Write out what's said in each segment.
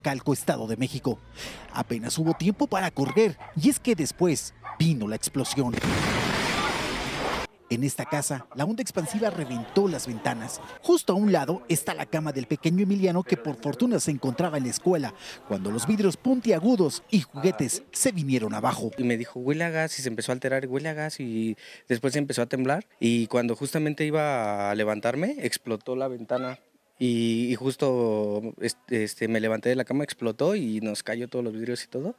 Calco, Estado de México. Apenas hubo tiempo para correr y es que después vino la explosión. En esta casa, la onda expansiva reventó las ventanas. Justo a un lado está la cama del pequeño Emiliano que por fortuna se encontraba en la escuela, cuando los vidrios puntiagudos y juguetes se vinieron abajo. Y me dijo, huele a gas, y se empezó a alterar, huele a gas, y después empezó a temblar. Y cuando justamente iba a levantarme, explotó la ventana. Y justo me levanté de la cama, explotó y nos cayó todos los vidrios y todo.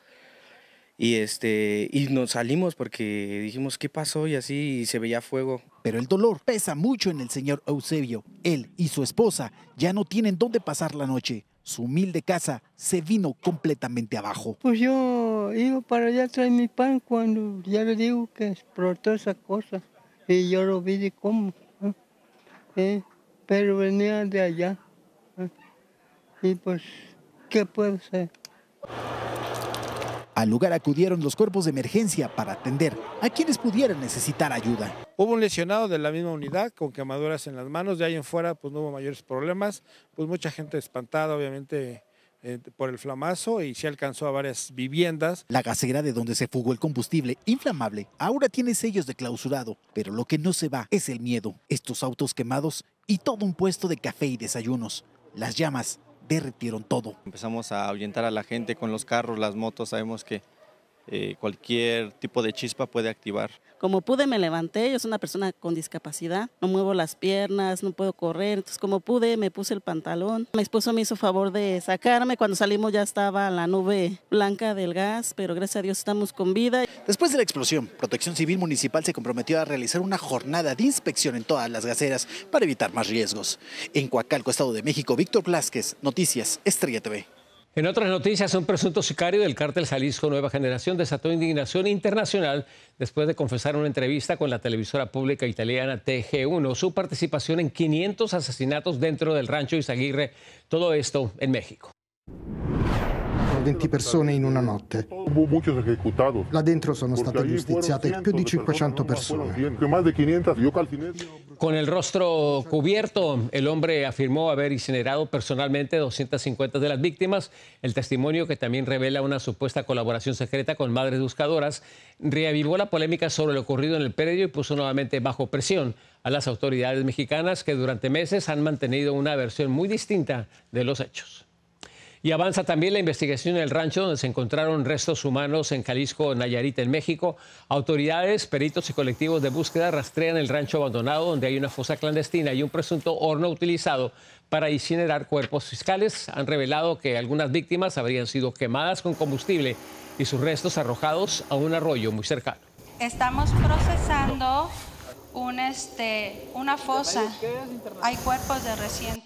Y nos salimos porque dijimos, ¿qué pasó? Y así y se veía fuego. Pero el dolor pesa mucho en el señor Eusebio. Él y su esposa ya no tienen dónde pasar la noche. Su humilde casa se vino completamente abajo. Pues yo iba para allá a traer mi pan cuando ya le digo que explotó esa cosa. Y yo lo vi de cómo. Pero venía de allá. Y pues, ¿qué puedo hacer? Al lugar acudieron los cuerpos de emergencia para atender a quienes pudieran necesitar ayuda. Hubo un lesionado de la misma unidad con quemaduras en las manos, de ahí en fuera pues no hubo mayores problemas, pues mucha gente espantada obviamente por el flamazo y se alcanzó a varias viviendas. La gasera de donde se fugó el combustible inflamable ahora tiene sellos de clausurado, pero lo que no se va es el miedo. Estos autos quemados y todo un puesto de café y desayunos. Las llamas derritieron todo. Empezamos a ahuyentar a la gente con los carros, las motos, sabemos que cualquier tipo de chispa puede activar. Como pude me levanté, yo soy una persona con discapacidad, no muevo las piernas, no puedo correr, entonces como pude me puse el pantalón. Mi esposo me hizo favor de sacarme, cuando salimos ya estaba la nube blanca del gas, pero gracias a Dios estamos con vida. Después de la explosión, Protección Civil Municipal se comprometió a realizar una jornada de inspección en todas las gaseras para evitar más riesgos. En Coacalco, Estado de México, Víctor Blázquez, Noticias Estrella TV. En otras noticias, un presunto sicario del cártel Jalisco Nueva Generación desató indignación internacional después de confesar en una entrevista con la televisora pública italiana TG1 su participación en 500 asesinatos dentro del rancho Izaguirre, todo esto en México. 20 persone in una notte. Hubo muchos ejecutados. Là dentro sono state giustiziate più di 500 persone. Más de 500, yo calciné. Con el rostro cubierto, el hombre afirmó haber incinerado personalmente 250 de las víctimas. El testimonio, que también revela una supuesta colaboración secreta con madres buscadoras, reavivó la polémica sobre lo ocurrido en el predio y puso nuevamente bajo presión a las autoridades mexicanas, que durante meses han mantenido una versión muy distinta de los hechos. Y avanza también la investigación en el rancho donde se encontraron restos humanos en Jalisco, Nayarit, en México. Autoridades, peritos y colectivos de búsqueda rastrean el rancho abandonado donde hay una fosa clandestina y un presunto horno utilizado para incinerar cuerpos. Fiscales han revelado que algunas víctimas habrían sido quemadas con combustible y sus restos arrojados a un arroyo muy cercano. Estamos procesando una fosa. Hay cuerpos de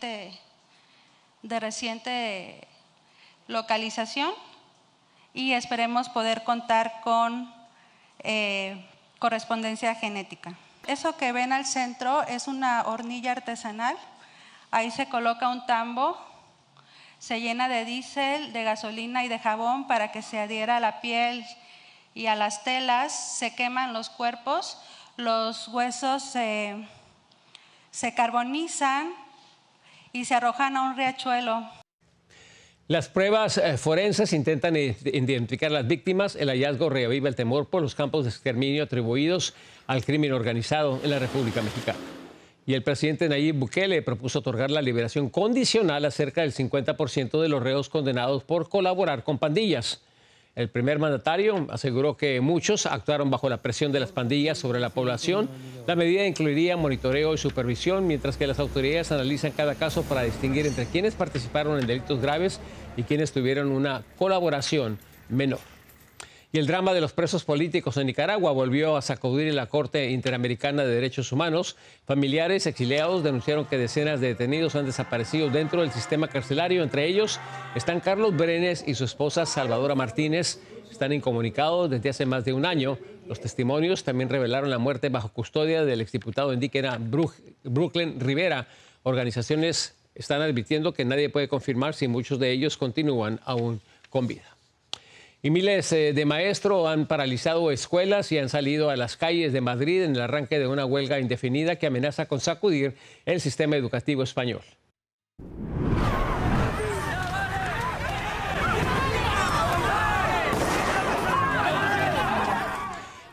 reciente localización y esperemos poder contar con correspondencia genética. Eso que ven al centro es una hornilla artesanal. Ahí se coloca un tambo, se llena de diésel, de gasolina y de jabón para que se adhiera a la piel y a las telas. Se queman los cuerpos, los huesos se carbonizan y se arrojan a un riachuelo. Las pruebas forenses intentan identificar a las víctimas. El hallazgo reaviva el temor por los campos de exterminio atribuidos al crimen organizado en la República Mexicana. Y el presidente Nayib Bukele propuso otorgar la liberación condicional a cerca del 50% de los reos condenados por colaborar con pandillas. El primer mandatario aseguró que muchos actuaron bajo la presión de las pandillas sobre la población. La medida incluiría monitoreo y supervisión, mientras que las autoridades analizan cada caso para distinguir entre quienes participaron en delitos graves y quienes tuvieron una colaboración menor. Y el drama de los presos políticos en Nicaragua volvió a sacudir en la Corte Interamericana de Derechos Humanos. Familiares exiliados denunciaron que decenas de detenidos han desaparecido dentro del sistema carcelario. Entre ellos están Carlos Brenes y su esposa Salvadora Martínez. Están incomunicados desde hace más de un año. Los testimonios también revelaron la muerte bajo custodia del exdiputado indígena Brooklyn Rivera. Organizaciones están advirtiendo que nadie puede confirmar si muchos de ellos continúan aún con vida. Y miles de maestros han paralizado escuelas y han salido a las calles de Madrid en el arranque de una huelga indefinida que amenaza con sacudir el sistema educativo español.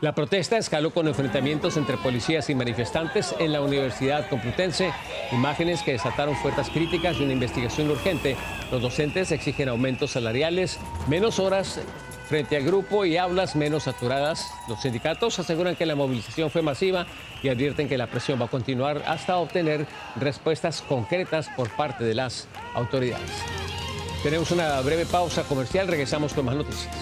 La protesta escaló con enfrentamientos entre policías y manifestantes en la Universidad Complutense, imágenes que desataron fuertes críticas y una investigación urgente. Los docentes exigen aumentos salariales, menos horas frente al grupo y aulas menos saturadas. Los sindicatos aseguran que la movilización fue masiva y advierten que la presión va a continuar hasta obtener respuestas concretas por parte de las autoridades. Tenemos una breve pausa comercial, regresamos con más noticias.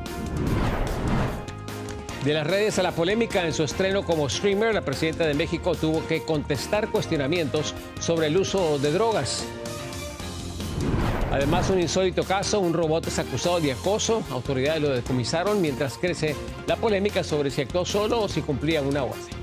De las redes a la polémica, en su estreno como streamer, la presidenta de México tuvo que contestar cuestionamientos sobre el uso de drogas. Además, un insólito caso, un robot es acusado de acoso. Autoridades lo decomisaron mientras crece la polémica sobre si actuó solo o si cumplía una orden.